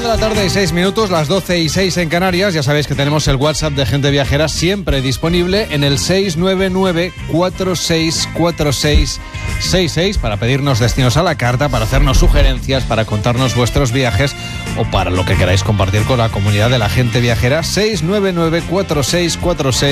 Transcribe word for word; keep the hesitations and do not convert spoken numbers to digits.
de la tarde y seis minutos, las doce y seis en Canarias. Ya sabéis que tenemos el WhatsApp de Gente Viajera siempre disponible en el seis nueve nueve, cuatro seis cuatro seis seis seis para pedirnos destinos a la carta, para hacernos sugerencias, para contarnos vuestros viajes o para lo que queráis compartir con la comunidad de la Gente Viajera. seis nueve nueve, cuatro seis cuatro seis